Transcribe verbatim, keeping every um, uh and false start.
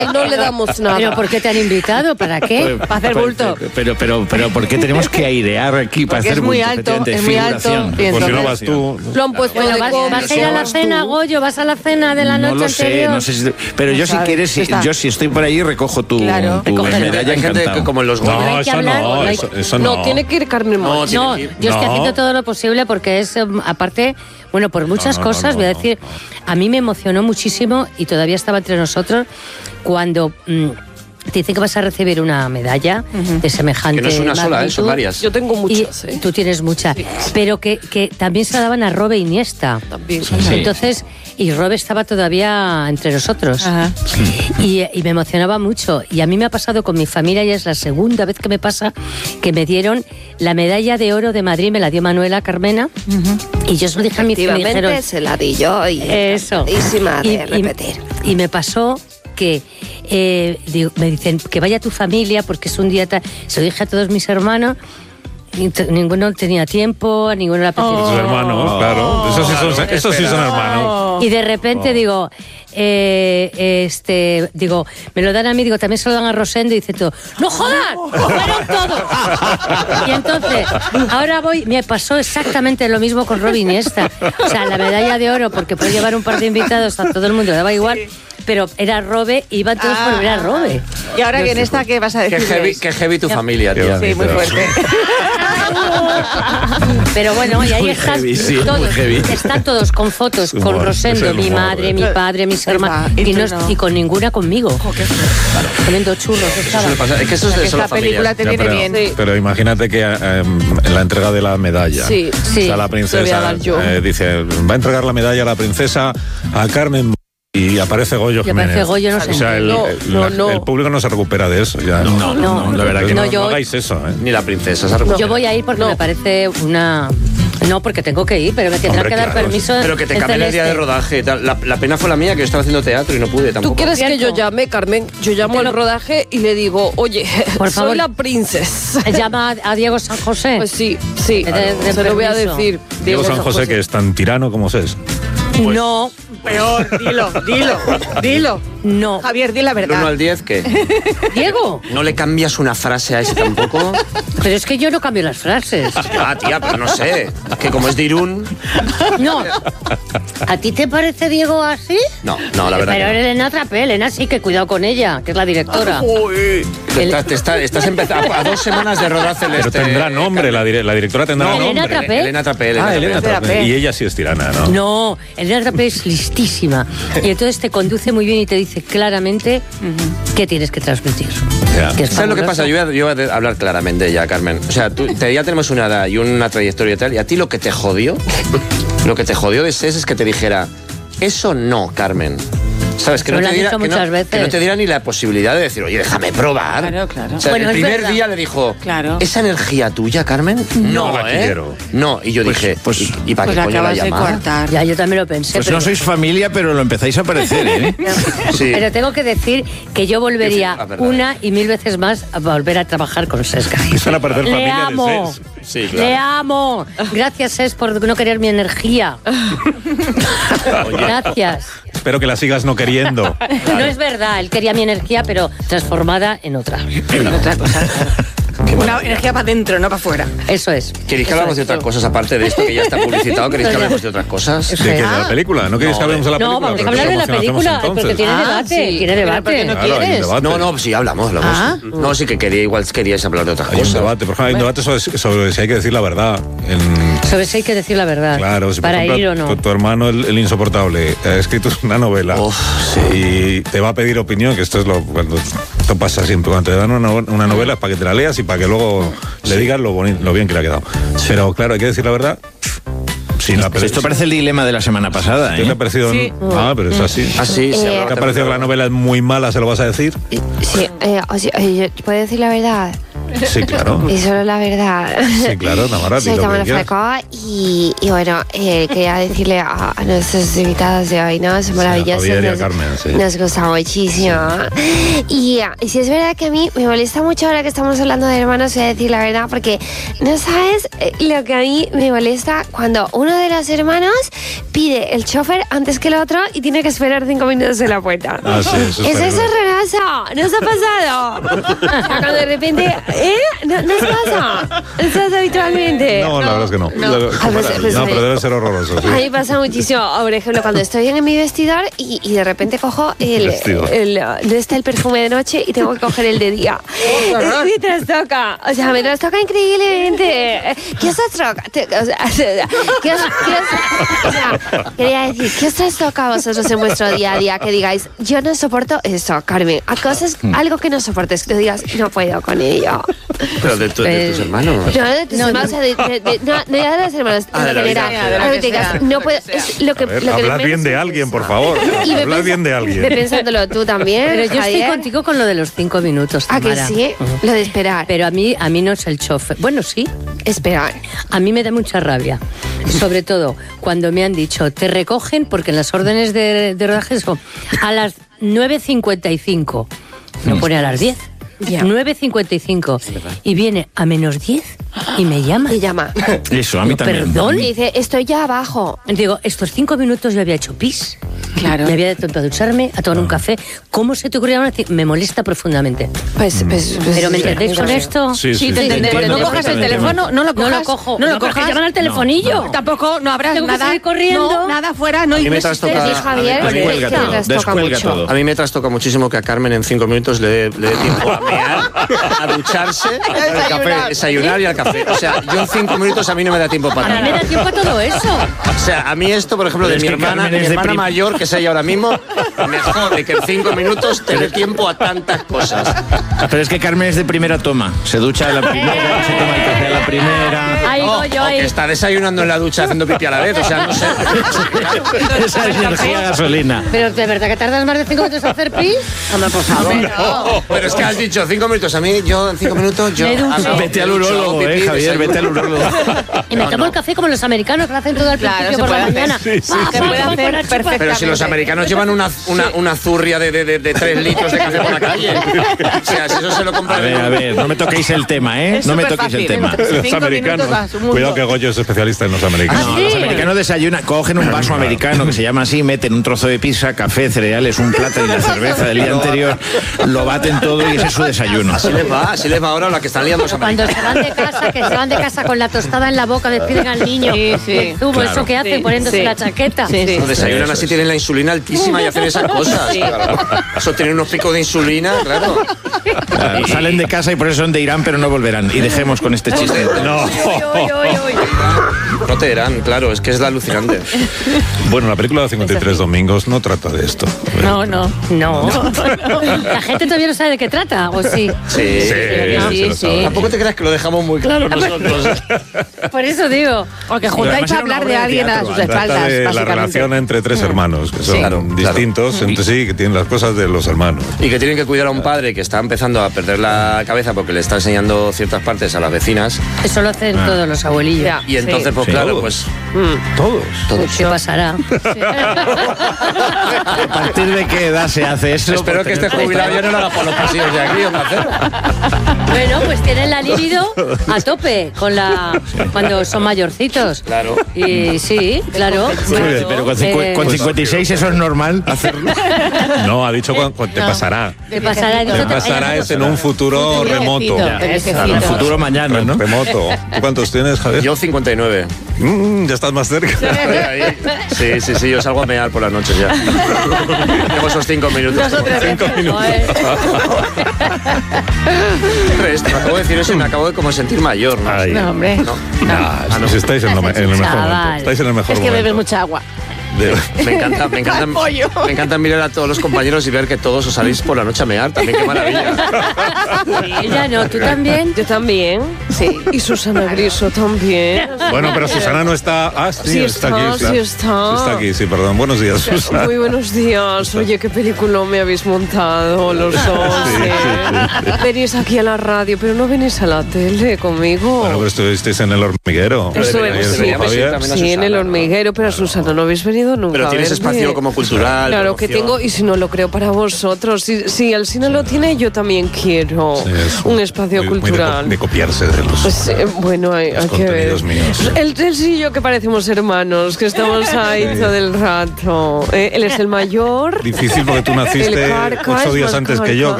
no le damos nada. ¿Pero por qué te han invitado? ¿Para qué? Pues, Para hacer pues, bulto. Pero, pero, pero, ¿por qué tenemos que airear aquí para Porque hacer es muy bulto? alto, Efectivamente, es muy alto. figuración. Y Pues si no entonces- vas tú. Lo han puesto Bueno, de vas, cómo, vas a ir a la vas cena, tú. Goyo, vas a la cena de la No noche lo sé, anterior. no sé si, pero No yo si sabes, quieres, si- está. yo si estoy por ahí recojo tu, Claro. tu Recoge- medalla Hay gente encantado. que como en los No, hay que eso hablar, no, no hay- eso, eso no. No, tiene que ir Carmen No, Mola. tiene No, que ir. yo es que No. haciendo todo lo posible porque es, eh, aparte, bueno, por muchas No, no, no, cosas, no, voy a no, decir, a mí me emocionó muchísimo y todavía estaba entre nosotros cuando mm, te dicen que vas a recibir una medalla de semejante Que no es una sola, ¿eh? Son magnitud. varias. Yo tengo muchas, Y ¿eh? tú tienes muchas, pero que, que también se la daban a Robe Iniesta. También. Sí. Entonces, y Robe estaba todavía entre nosotros. Ajá. Y, y me emocionaba mucho. Y a mí me ha pasado con mi familia, y es la segunda vez que me pasa, que me dieron la medalla de oro de Madrid, me la dio Manuela Carmena. Y yo se lo dije a mi familia. Me Efectivamente, dijeron, se la di yo y eso. encantadísima de Y- y- repetir. Y, me pasó que eh, digo, me dicen que vaya tu familia porque es un día tal. Se lo dije a todos mis hermanos. Y t- ninguno tenía tiempo, a ninguno le apetecía. Sus hermanos, claro. Esos sí son, esos sí son hermanos. Y de repente Oh. digo, eh, este, digo, me lo dan a mí, digo, también se lo dan a Rosendo y dice todo, ¡no jodas! ¡Fueron todos! Y entonces, ahora voy, me pasó exactamente lo mismo con Robin Iniesta. O sea, la medalla de oro, porque puede llevar un par de invitados a todo el mundo, le daba igual, pero era Robe, iban todos por ver a Robe. Y ahora que en esta, ¿qué vas a Qué decir? heavy, qué heavy tu familia, Qué tía. Sí, muy fuerte. Pero bueno, y ahí Muy están heavy, sí, muy todos, heavy. están todos con fotos, con Humor, Rosendo, es el mi humor, madre, ¿eh? mi padre, mis hermanos, y y, no, tú no. y con ninguna conmigo. Comiendo churros, Eso estaba. suele pasar. Es que eso es Que de solo esta película familia. te Ya, viene pero, bien. Sí. pero imagínate que eh, en la entrega de la medalla, Sí, sí. o sea, la Te voy a princesa dar yo. eh, dice, va a entregar la medalla a la princesa a Carmen y aparece Goyo Y Jiménez. aparece Goyo, no sé. O sea, el, No, el- no, la- no. el público no se recupera de eso. Ya. No, no, la verdad que no, no, yo- no hagáis eso, ¿eh? Ni la princesa se recupera. Yo voy a ir porque No. me parece una... No, porque tengo que ir, pero me tendrá Hombre, que dar claro. permiso. Pero que te el cambien el día de Celeste. rodaje y tal. La, la pena fue la mía, que yo estaba haciendo teatro y no pude tampoco. ¿Tú quieres que yo Cierto. llame, Carmen? Yo llamo al rodaje y le digo, oye, Por soy favor. la princesa. Llama a Diego San José. Pues sí, sí. De- de Se lo voy a permiso. decir. Diego San José, que es tan tirano como es. No, Peor, dilo, dilo, dilo. no. Javier, di la Del uno verdad. al diez, ¿qué? Diego, ¿No le cambias una frase a ese tampoco? pero es que yo no cambio las frases. Ah, tía, pero no sé. Que como es de Irún... No. ¿A ti te parece Diego así? No, no, la verdad Pero que no. Elena Trapé, Elena sí, que cuidado con ella, que es la directora. Te estás, te estás, estás empezando a dos semanas de rodar Celeste. Pero tendrá nombre, la, dire- la directora tendrá No, Elena nombre. Trapé. Elena Trapé. Elena Ah, Trapé. Elena Trapé. Trapé. Y ella sí es tirana, ¿no? No, Elena Trapé es listísima. Y entonces te conduce muy bien y te dice claramente qué tienes que transmitir. Ya. Que es ¿Sabes lo que fabuloso. pasa? Yo voy, a, yo voy a hablar claramente ya, Carmen. O sea, tú, te- ya tenemos una edad y una trayectoria y tal, y a ti lo que te jodió, lo que te jodió de SES es que te dijera, eso no, Carmen. ¿Sabes? Que Me no, lo te han diera, dicho que, no, muchas veces. que no te diera ni la posibilidad de decir, oye, déjame probar. Claro, claro. O sea, Bueno, el es primer verdad. día le dijo, Claro. ¿esa energía tuya, Carmen? No No, la ¿eh? quiero. No, y yo dije, pues- ¿y, y para Pues qué la coño la acabas de llamaba? cortar. Ya, yo también lo pensé. Pues pero, no sois familia, pero lo empezáis a parecer, ¿eh? Sí. pero tengo que decir que yo volvería Sí, la verdad. una y mil veces más a volver a trabar con Sesga. Van a parecer Le familia de amo. SES. Sí, claro. Le amo. Gracias, Es, por no querer mi energía. Gracias. Espero que la sigas no queriendo. No es verdad, él quería mi energía, pero transformada en otra. Otra cosa. Una energía para adentro, no para afuera. Eso es. ¿Queréis que Eso hablamos de es. otras cosas aparte de esto que ya está publicitado? ¿Queréis que hablemos de otras cosas? ¿De qué? ¿De la película? ¿No queréis que hablemos de la No, película? vamos a Pero hablar de la ¿cómo hacemos película, entonces? porque tiene Ah, debate, sí. tiene Pero debate. ¿por qué no Claro, hay un quieres? debate. No, no, sí, hablamos, hablamos. Ah. No, sí que quería, igual queríais hablar de otras Hay un cosas. debate, por ejemplo, hay un debate sobre, sobre si hay que decir la verdad. En, Sobre eso hay que decir la verdad. claro, si por para ejemplo, ir o no. tu, tu hermano, el, el insoportable, ha escrito una novela Uf, y te va a pedir opinión, que esto es lo cuando esto pasa siempre. Cuando te dan una, no- una novela es para que te la leas y para que luego le digas lo, boni- lo bien que le ha quedado. Pero claro, hay que decir la verdad. Sin la Pues esto parece el dilema de la semana pasada, ¿Qué te ha ¿eh? parecido? Sí. Ah, pero es así. Ah, sí, sí, Eh, hablaba ¿Te ha parecido que la novela es muy mala, se lo vas a decir? Sí, eh, o sea, eh, ¿puedo decir la verdad? Sí, claro. Y solo la verdad. Sí, claro, Tamara. Soy di lo Tamara que quieras. Falcó y, y bueno, eh, quería decirle a, a nuestros invitados de hoy, ¿no? Son maravillosos. Javier y a nos, Carmen, sí. nos gusta muchísimo. Y, ah, y si es verdad que a mí me molesta mucho ahora que estamos hablando de hermanos, voy a decir la verdad, porque no sabes eh, lo que a mí me molesta cuando uno de los hermanos pide el chofer antes que el otro y tiene que esperar cinco minutos en la puerta. Ah, sí, eso es está eso claro. horroroso, ¿no os ha pasado? O sea, cuando de repente, ¿eh? ¿No, no os pasa? ¿No os habitualmente? No, la verdad es que no. No. Lo- Ah, pues- pues no, sí. pero debe ser horroroso. Sí. A mí me pasa muchísimo, por ejemplo, cuando estoy en mi vestidor y, y de repente cojo el, Vestido. el, ¿dónde está el perfume de noche? Y tengo que coger el de día. Me trastoca, o sea, me trastoca increíblemente. ¿Qué os trastoca? Te- O sea, ¿qué os, qué os- o sea, quería decir, ¿qué os trastoca a vosotros en vuestro día a día? Que digáis, yo no soporto eso, Carmen. A cosas, algo que no soportes, que digas, no puedo con ello. Pero de, tu- de tus hermanos. No, de tus hermanos, o sea, de, de- de- no, no ya de los hermanos, Ah, de en la vida, general. de la Algo que que digas, sea, no de puedo, lo que es lo que, A ver, lo que hablad menos bien de es alguien, eso. por favor. Y ve Hablad pens- bien de alguien. Ve pensándolo tú también, Pero yo estoy Javier. contigo con lo de los cinco minutos, ¿A que Tamara. sí? Ujú. Lo de esperar. Pero a mí, a mí no es el chofer. Bueno, sí. Esperar. A mí me da mucha rabia. Sobre todo cuando me han dicho, te recogen, porque en las órdenes de, de rodaje son a las nueve cincuenta y cinco. No pone a las diez. Ya. nueve cincuenta y cinco. Y viene a menos diez y me llama. Y llama. Eso, a mí Digo, también. ¿perdón? Y dice, estoy ya abajo. Digo, estos cinco minutos yo había hecho pis. Claro. Me había ido a ducharme, a tomar un café. ¿Cómo se te ocurrió decir? Me molesta profundamente. Pues, pues, pues ¿Pero me sí, entendéis con sí. esto? Sí, Sí, sí, te sí, entendemos. entiendo No cojas el perfectamente. teléfono, no lo No cojas. lo cojo. No lo No, porque cojas. llaman al telefonillo. No, tampoco, no abras Tengo que nada. salir corriendo. No, nada fuera, no A mí me ingreses. trastoca- Sí, Javier, A mí porque descuelga te todo, trastoca descuelga mucho. todo. A mí me trastoca muchísimo que a Carmen en cinco minutos le dé le dé tiempo a mear, a ducharse, al café, desayunar y al café. O sea, yo en cinco minutos a mí no me da tiempo A para mí me nada. da tiempo a todo eso. O sea, a mí esto, por ejemplo, de Pero mi es que hermana, Carmen mi es de hermana prim- mayor, que es ella ahora mismo, me jode que en cinco minutos te dé tiempo a tantas cosas. Pero es que Carmen es de primera toma. Se ducha a la primera, se toma el café a la primera. Ahí O, voy yo o ahí. que está desayunando en la ducha haciendo pipi a la vez, o sea, no sé. Esa es energía gasolina. Pero de verdad que tardas más de cinco minutos en hacer pis. Anda, por favor. No, pero es que has dicho cinco minutos. A mí, yo en cinco minutos, yo. Me ducho. hago- Vete al me ducho, urólogo, pipí, eh, Javier, desayuno. vete al urólogo. Y me tomo el café como los americanos que lo hacen todo al Claro, principio se por la puede hacer. mañana. Sí, sí, Pa, sí. pa, puede pa, hacer con la chupa. perfectamente. Pero si los americanos llevan una, una, una zurria de, de, de, de tres litros de café por la calle. O sea, si eso se lo A compran. ver, a ver, no me toquéis el tema, ¿eh? Es No me súper toquéis el fácil, tema. ¿eh? Los Cinco americanos. minutos a su mundo. Cuidado que Goyo es especialista en los americanos. No, sí? los americanos desayunan, cogen un vaso americano que se llama así, meten un trozo de pizza, café, cereales, un plato y la cerveza del día anterior, lo baten todo y ese es su desayuno. Así les va, así les va ahora la que están liando los Cuando americanos. se van de casa, que se van de casa con la tostada en la boca, despiden al niño. Sí, sí. El zumo, Claro. eso que hacen Sí, poniéndose sí. la chaqueta. Sí, sí. Cuando desayunan Eso así es. tienen la insulina altísima y hacen esas cosas. Eso tienen unos picos de insulina, claro. Claro, salen de casa y por eso son de Irán, pero no volverán. Y dejemos con este chiste. No. No te dirán, claro, es que es alucinante. Bueno, la película de cincuenta y tres domingos no trata de esto. No, no. No. La gente todavía no sabe de qué trata, ¿o sí? Sí. Sí, Sí, se lo sí. sabe. Tampoco te creas que lo dejamos muy claro nosotros. Por eso digo. O que Pero juntáis además a era una hablar obra de de alguien a teatro, sus ¿eh? Trata espaldas, de la básicamente. relación entre tres hermanos, que son Claro, claro. distintos entre sí, que tienen las cosas de los hermanos. Y que tienen que cuidar a un padre que está empezando a perder la cabeza porque le está enseñando ciertas partes a las vecinas. Eso lo hacen todos los abuelillos. Ya. Y entonces, pues Sí. claro, Todos. pues Todos. ¿Qué pasará? ¿A partir de qué edad se hace eso? espero que esté jubilado yo no lo haga por los pasillos de aquí, hombre. Bueno, pues tienen la libido a tope con la cuando son mayorcitos. Claro. Y sí, claro. Pero, pero con, cincu- Eh, con cincuenta y seis eso es normal hacerlo. No, ha dicho cuando te pasará. ¿Qué pasará? Te pasará es en un futuro remoto. Envejecido. En el futuro mañana, ¿no? Remoto. ¿Tú cuántos tienes, Javier? Yo cincuenta y nueve. Mm, ya estás más cerca. Ahí. Sí, sí, sí, yo salgo a mear por las noches ya. Tengo esos cinco minutos. Cinco minutos. Tres, te acabo de decir eso y me acabo de como sentir mayor, ¿no? Ay. No, hombre. No. Ah, si estáis en, lo me- en el mejor Chaval. momento. Estáis en el mejor Es que momento. bebes mucha agua. de- Me encanta, me encanta, Pollo. me encanta mirar a todos los compañeros y ver que todos os salís por la noche a mear. También qué maravilla. Ella no, tú también. Yo también. Sí. Y Susana Griso también. Bueno, pero Susana no está. Ah, sí, Sí está, está, aquí. sí claro. está. Sí está aquí, sí, perdón. Buenos días, Susana. Muy buenos días. Oye, qué película me habéis montado los dos. Sí, ¿eh? sí, sí. Venís aquí a la radio, pero no venís a la tele conmigo. Bueno, pero estuvisteis en el hormiguero. Estuvimos, Ayer sí, con deberíamos ir Javier. también a Sí, en el Susana, ¿no? hormiguero, pero a Susana no habéis venido nunca. Pero a tienes verme. espacio como cultural. Claro que promoción. tengo, y si no lo creo para vosotros. Si, si el cine lo tiene, yo también quiero Sí, es un espacio muy- muy de co- cultural. de, copiarse de los. Pues, eh, bueno, hay, Los hay que ver. contenidos míos. El él sí y yo que parecemos hermanos, que estamos ahí Sí. todo el rato. Eh, él es el mayor. Difícil porque tú naciste El carca ocho es días más antes que yo, carca.